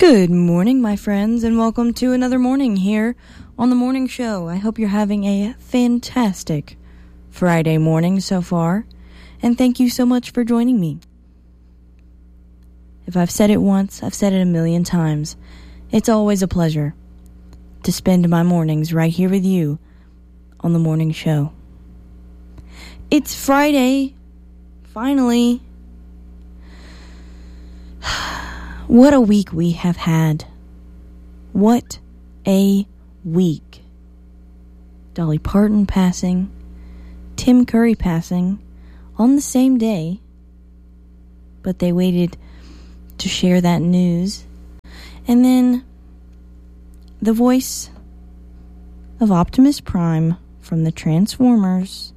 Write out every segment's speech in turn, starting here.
Good morning, my friends, and welcome to another morning here on The Morning Show. I hope you're having a fantastic Friday morning so far, and thank you so much for joining me. If I've said it once, I've said it a million times. It's always a pleasure to spend my mornings right here with you on The Morning Show. It's Friday, finally. What a week we have had. What a week. Dolly Parton passing, Tim Curry passing on the same day, but they waited to share that news. And then the voice of Optimus Prime from the Transformers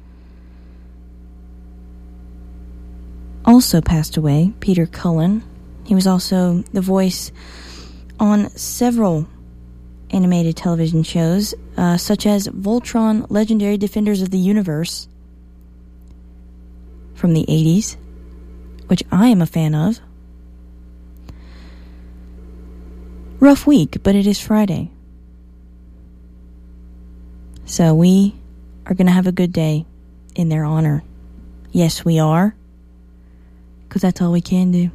also passed away, Peter Cullen. He was also the voice on several animated television shows, such as Voltron, Legendary Defenders of the Universe from the 80s, which I am a fan of. Rough week, but it is Friday. So we are going to have a good day in their honor. Yes, we are, because that's all we can do.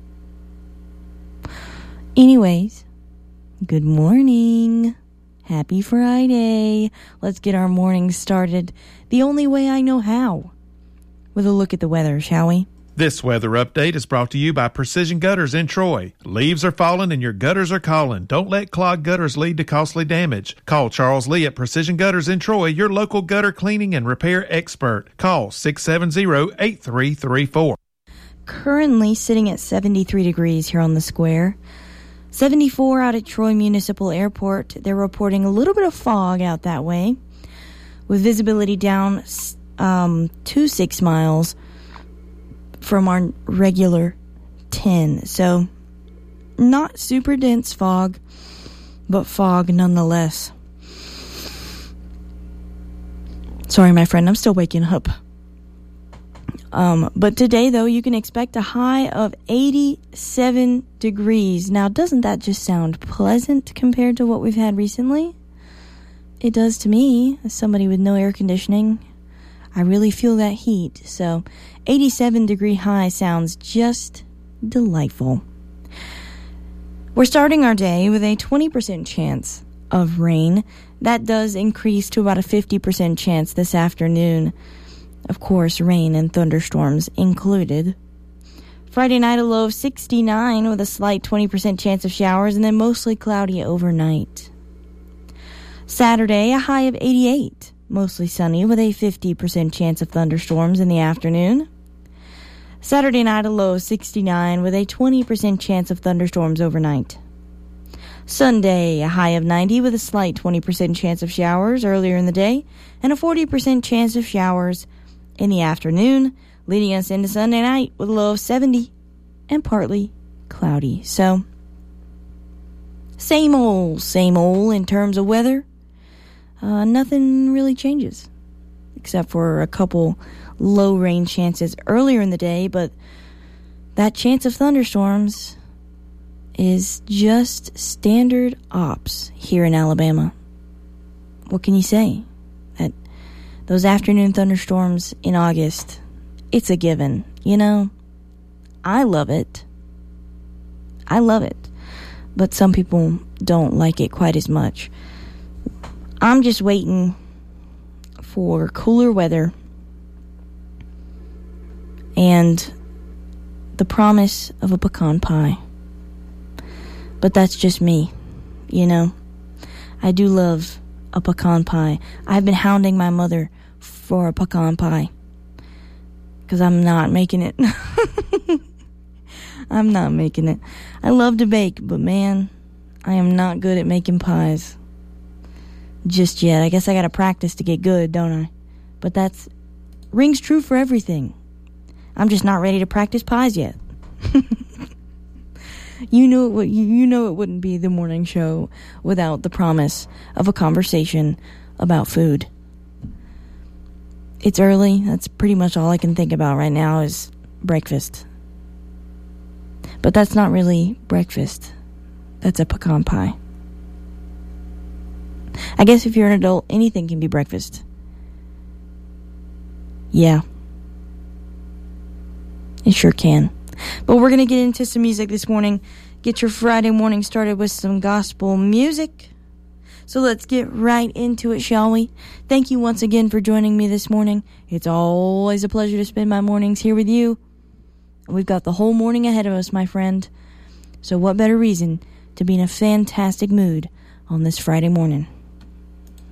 Anyways, good morning. Happy Friday. Let's get our morning started the only way I know how, with a look at the weather, shall we? This weather update is brought to you by Precision Gutters in Troy. Leaves are falling and your gutters are calling. Don't let clogged gutters lead to costly damage. Call Charles Lee at Precision Gutters in Troy, your local gutter cleaning and repair expert. Call 670-8334. Currently sitting at 73 degrees here on the square. 74 out at Troy Municipal Airport. They're reporting a little bit of fog out that way, with visibility down to 6 miles from our regular 10. So, not super dense fog, but fog nonetheless. Sorry, my friend, I'm still waking up. But today, though, you can expect a high of 87 degrees. Now, doesn't that just sound pleasant compared to what we've had recently? It does to me, as somebody with no air conditioning. I really feel that heat. So, 87 degree high sounds just delightful. We're starting our day with a 20% chance of rain. That does increase to about a 50% chance this afternoon. Of course, rain and thunderstorms included. Friday night, a low of 69 with a slight 20% chance of showers, and then mostly cloudy overnight. Saturday, a high of 88, mostly sunny with a 50% chance of thunderstorms in the afternoon. Saturday night, a low of 69 with a 20% chance of thunderstorms overnight. Sunday, a high of 90 with a slight 20% chance of showers earlier in the day, and a 40% chance of showers in the afternoon, leading us into Sunday night with a low of 70 and partly cloudy. So, same old in terms of weather. Nothing really changes, except for a couple low rain chances earlier in the day, but that chance of thunderstorms is just standard ops here in Alabama. What can you say? Those afternoon thunderstorms in August, it's a given, you know? I love it. But some people don't like it quite as much. I'm just waiting for cooler weather and the promise of a pecan pie. But that's just me, you know? I do love a pecan pie. I've been hounding my mother for a pecan pie because I'm not making it. I'm not making it. I love to bake, but man, I am not good at making pies just yet. I guess I gotta practice to get good, don't I? But that's rings true for everything. I'm just not ready to practice pies yet. You know it wouldn't be the morning show without the promise of a conversation about food. It's early. That's pretty much all I can think about right now is breakfast. But that's not really breakfast. That's a pecan pie. I guess if you're an adult, anything can be breakfast. Yeah. It sure can. But we're going to get into some music this morning. Get your Friday morning started with some gospel music. So let's get right into it, shall we? Thank you once again for joining me this morning. It's always a pleasure to spend my mornings here with you. We've got the whole morning ahead of us, my friend. So what better reason to be in a fantastic mood on this Friday morning?